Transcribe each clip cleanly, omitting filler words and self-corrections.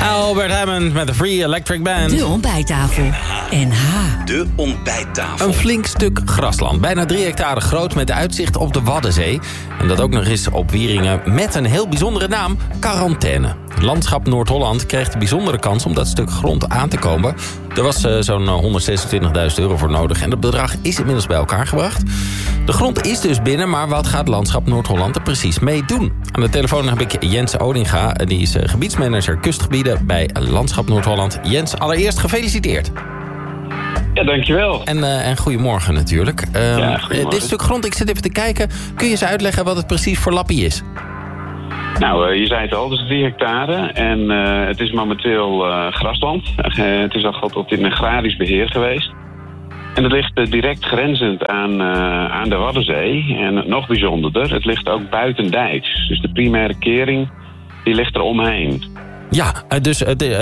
Albert Hammond met de Free Electric Band. De ontbijttafel. NH. De ontbijttafel. Een flink stuk grasland. Bijna 3 hectare groot met uitzicht op de Waddenzee. En dat ook nog eens op Wieringen met een heel bijzondere naam. Quarantaine. Het landschap Noord-Holland kreeg de bijzondere kans om dat stuk grond aan te komen. Er was zo'n €126.000 voor nodig. En dat bedrag is inmiddels bij elkaar gebracht. De grond is dus binnen, maar wat gaat landschap Noord-Holland er precies mee doen? Aan de telefoon heb ik Jens Odinga. Die is gebiedsmanager kustgebieden bij Landschap Noord-Holland. Jens, allereerst gefeliciteerd. Ja, dankjewel. En goedemorgen natuurlijk. Goedemorgen. Dit stuk grond, ik zit even te kijken. Kun je eens uitleggen wat het precies voor lappie is? Nou, je zei het al, het is 3 hectare en het is momenteel grasland. Het is al altijd in agrarisch beheer geweest. En het ligt direct grenzend aan de Waddenzee. En nog bijzonderder, het ligt ook buitendijks. Dus de primaire kering, die ligt er omheen. Ja, dus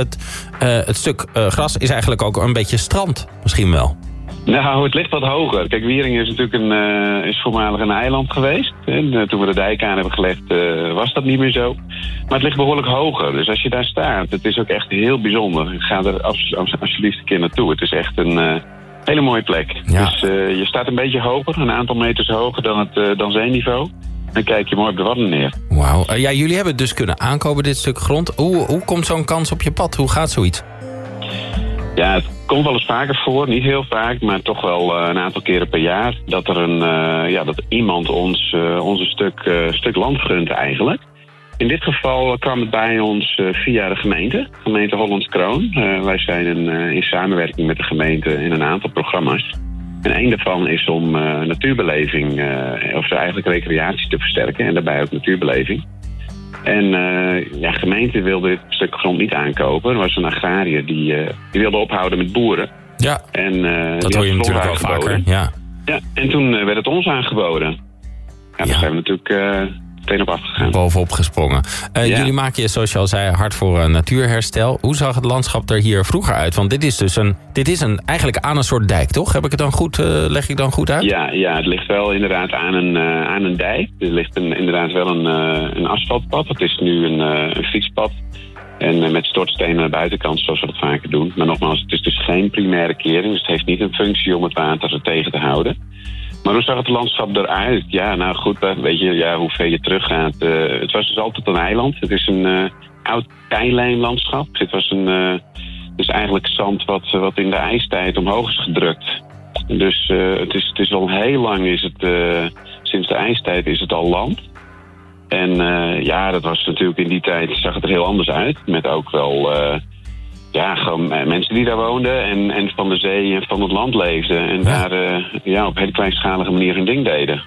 het stuk gras is eigenlijk ook een beetje strand misschien wel. Nou, het ligt wat hoger. Kijk, Wieringen is natuurlijk is voormalig een eiland geweest. En toen we de dijk aan hebben gelegd, was dat niet meer zo. Maar het ligt behoorlijk hoger. Dus als je daar staat, het is ook echt heel bijzonder. Ga er alsjeblieft een keer naartoe. Het is echt een hele mooie plek. Ja. Dus je staat een beetje hoger, een aantal meters hoger dan zeeniveau. Dan kijk je mooi op de Wadden neer. Wauw. Ja, jullie hebben het dus kunnen aankopen, dit stuk grond. Hoe komt zo'n kans op je pad? Hoe gaat zoiets? Ja, het komt wel eens vaker voor. Niet heel vaak, maar toch wel een aantal keren per jaar. Dat er dat iemand ons een stuk land gunt eigenlijk. In dit geval kwam het bij ons via de gemeente Hollands Kroon. Wij zijn in samenwerking met de gemeente in een aantal programma's. En één daarvan is om natuurbeleving, of eigenlijk recreatie te versterken. En daarbij ook natuurbeleving. En de gemeente wilde dit stuk grond niet aankopen. Er was een agrariër die wilde ophouden met boeren. Ja, en, dat hoor je natuurlijk wel vaker. Ja, en toen werd het ons aangeboden. Ja, daar zijn we natuurlijk meteen op afgegaan. Bovenop gesprongen. Jullie maken je, zoals je al zei, hard voor natuurherstel. Hoe zag het landschap er hier vroeger uit? Want dit is dus eigenlijk aan een soort dijk, toch? Heb ik het dan goed, leg ik dan goed uit? Ja, het ligt wel inderdaad aan een dijk. Er ligt inderdaad wel een asfaltpad. Het is nu een fietspad. En met stortstenen aan de buitenkant, zoals we dat vaker doen. Maar nogmaals, het is dus geen primaire kering. Dus het heeft niet een functie om het water er tegen te houden. Maar hoe zag het landschap eruit? Ja, nou goed, weet je, hoe ver je teruggaat. Het was dus altijd een eiland. Het is een oud keilijnlandschap. Het was dus eigenlijk zand wat in de ijstijd omhoog is gedrukt. Dus het is al heel lang, sinds de ijstijd is het al land. En dat was natuurlijk in die tijd, zag het er heel anders uit. Met ook wel gewoon mensen die daar woonden en van de zee en van het land leefden. En daar op hele kleinschalige manier hun ding deden.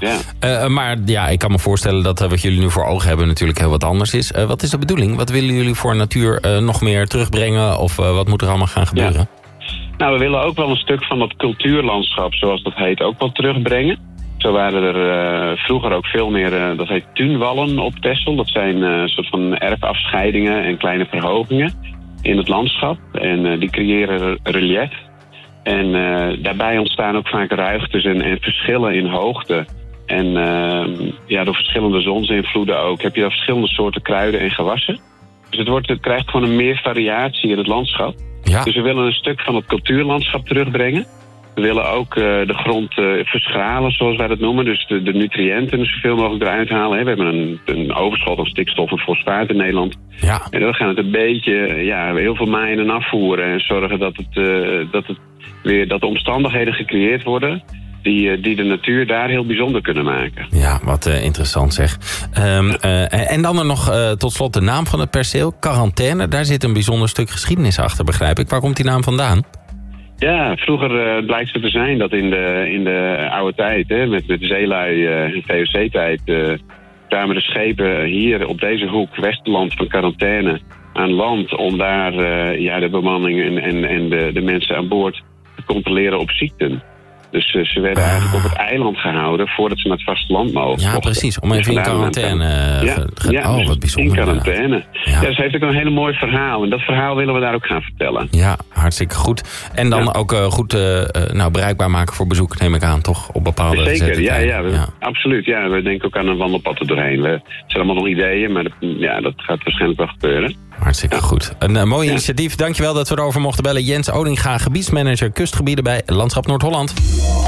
Maar ik kan me voorstellen dat wat jullie nu voor ogen hebben natuurlijk heel wat anders is. Wat is de bedoeling? Wat willen jullie voor natuur nog meer terugbrengen? Of wat moet er allemaal gaan gebeuren? Ja. Nou, we willen ook wel een stuk van dat cultuurlandschap, zoals dat heet, ook wel terugbrengen. Zo waren er vroeger ook veel meer, dat heet tuinwallen op Texel. Dat zijn soort van erfafscheidingen en kleine verhogingen in het landschap. En die creëren relief. En daarbij ontstaan ook vaak ruigtes en verschillen in hoogte. En door verschillende zonsinvloeden ook heb je dan verschillende soorten kruiden en gewassen. Dus het krijgt gewoon een meer variatie in het landschap. Ja. Dus we willen een stuk van het cultuurlandschap terugbrengen. We willen ook de grond verschralen, zoals wij dat noemen. Dus de nutriënten zoveel mogelijk eruit halen. We hebben een overschot aan stikstof en fosfaat in Nederland. Ja. En dan gaan we het een beetje, heel veel maaien en afvoeren. En zorgen dat de omstandigheden gecreëerd worden die de natuur daar heel bijzonder kunnen maken. Ja, wat interessant zeg. En dan er nog tot slot de naam van het perceel, Quarantaine. Daar zit een bijzonder stuk geschiedenis achter, begrijp ik. Waar komt die naam vandaan? Ja, vroeger blijkt het te zijn dat in de oude tijd, met de zeelui en VOC-tijd, kwamen de schepen hier op deze hoek, Westerland van Quarantaine, aan land om daar de bemanning en de mensen aan boord te controleren op ziekten. Dus ze werden eigenlijk op het eiland gehouden voordat ze naar het vasteland mogen. Ja, precies. Om even in quarantaine. Wat bijzonder. In quarantaine. Ja. Ze heeft ook een hele mooi verhaal. En dat verhaal willen we daar ook gaan vertellen. Ja, hartstikke goed. En dan ook goed bereikbaar maken voor bezoek, neem ik aan, toch? Op bepaalde Zeker, absoluut. Ja, we denken ook aan een wandelpad er doorheen. Het zijn allemaal nog ideeën, maar dat gaat waarschijnlijk wel gebeuren. Hartstikke goed. Een mooi initiatief. Dankjewel dat we erover mochten bellen. Jens Odinga, gebiedsmanager kustgebieden bij Landschap Noord-Holland.